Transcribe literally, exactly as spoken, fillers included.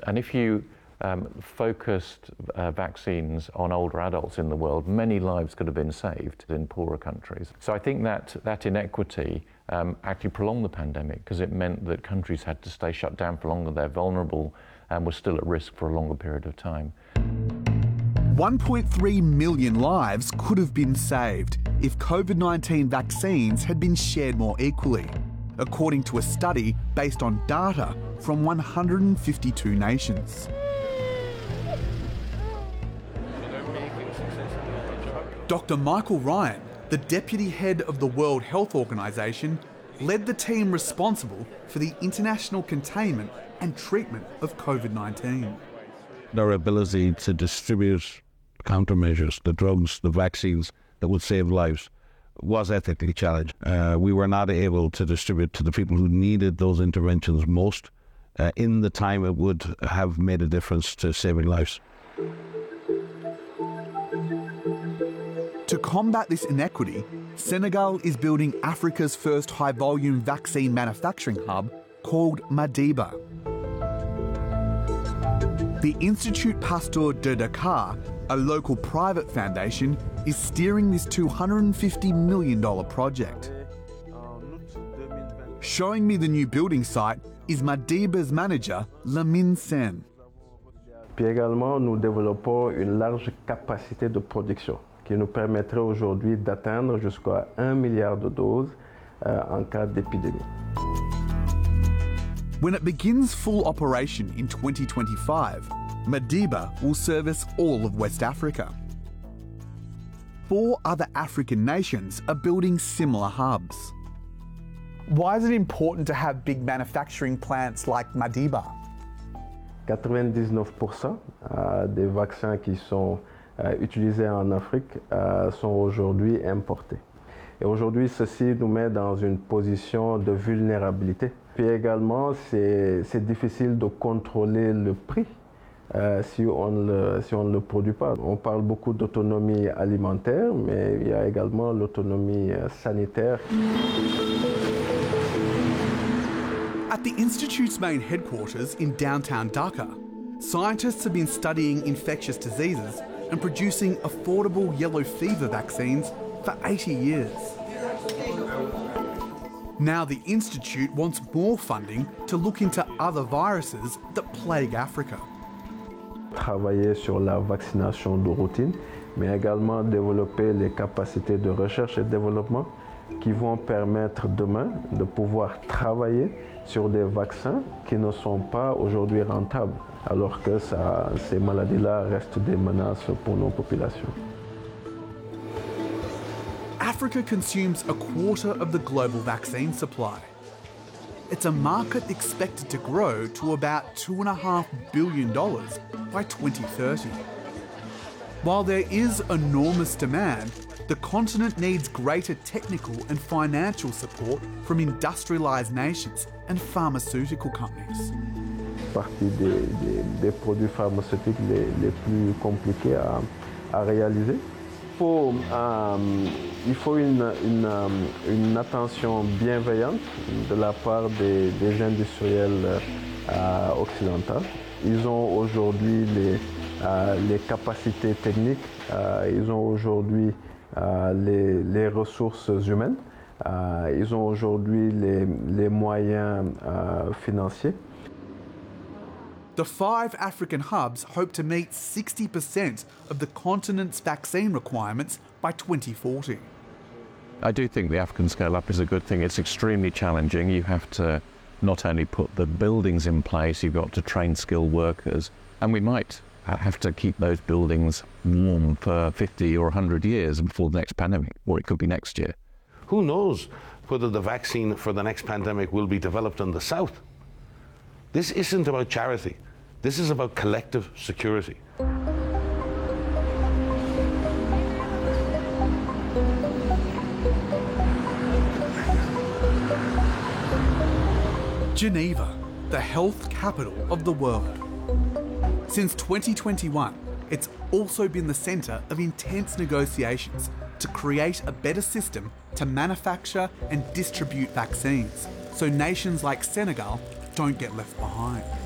And if you um, focused uh, vaccines on older adults in the world, many lives could have been saved in poorer countries. So I think that that inequity um, actually prolonged the pandemic, because it meant that countries had to stay shut down for longer. They're vulnerable and were still at risk for a longer period of time. one point three million lives could have been saved if COVID nineteen vaccines had been shared more equally, according to a study based on data from one hundred fifty-two nations. Doctor Michael Ryan, the deputy head of the World Health Organization, led the team responsible for the international containment and treatment of COVID nineteen. Their ability to distribute countermeasures, the drugs, the vaccines that would save lives, was ethically challenged. Uh, we were not able to distribute to the people who needed those interventions most uh, in the time it would have made a difference to saving lives. To combat this inequity, Senegal is building Africa's first high-volume vaccine manufacturing hub called Madiba. The Institut Pasteur de Dakar, a local private foundation, is steering this two hundred fifty million dollars project. Showing me the new building site is Madiba's manager, Lamine Sen. Puis également, nous développons une large capacité de production qui nous permettrait aujourd'hui d'atteindre jusqu'à un milliard de doses euh, en cas d'épidémie. When it begins full operation in twenty twenty-five, Madiba will service all of West Africa. Four other African nations are building similar hubs. Why is it important to have big manufacturing plants like Madiba? quatre-vingt-dix-neuf pour cent des vaccins qui sont euh, utilisés en Afrique euh, sont aujourd'hui importés. Et aujourd'hui, ceci nous met dans une position de vulnérabilité. Puis également, c'est difficile de contrôler le prix euh, si on le, si on ne le produit pas. On parle beaucoup d'autonomie alimentaire, mais il y a également l'autonomie sanitaire. At the Institute's main headquarters in downtown Dhaka, scientists have been studying infectious diseases and producing affordable yellow fever vaccines for eighty years. Now the Institute wants more funding to look into other viruses that plague Africa. Travailler sur la vaccination de routine, mais également développer les capacités de recherche et développement qui vont permettre demain de pouvoir travailler sur des vaccins qui ne sont pas aujourd'hui rentables, alors que ça, ces maladies-là restent des menaces pour nos populations. Africa consumes a quarter of the global vaccine supply. It's a market expected to grow to about two point five billion dollars by twenty thirty. While there is enormous demand, the continent needs greater technical and financial support from industrialised nations and pharmaceutical companies. Partie des, des, des produits pharmaceutiques les, les plus compliqués à, à réaliser. Il faut, euh, il faut une, une, une attention bienveillante de la part des, des industriels euh, occidentaux. Ils ont aujourd'hui les, euh, les capacités techniques, euh, ils ont aujourd'hui euh, les, les ressources humaines, euh, ils ont aujourd'hui les, les moyens euh, financiers. The five African hubs hope to meet sixty percent of the continent's vaccine requirements by twenty forty. I do think the African scale up is a good thing. It's extremely challenging. You have to not only put the buildings in place, you've got to train skilled workers, and we might have to keep those buildings warm for fifty or one hundred years before the next pandemic, or it could be next year. Who knows whether the vaccine for the next pandemic will be developed in the south? This isn't about charity. This is about collective security. Geneva, the health capital of the world. Since twenty twenty-one, it's also been the centre of intense negotiations to create a better system to manufacture and distribute vaccines, so nations like Senegal don't get left behind.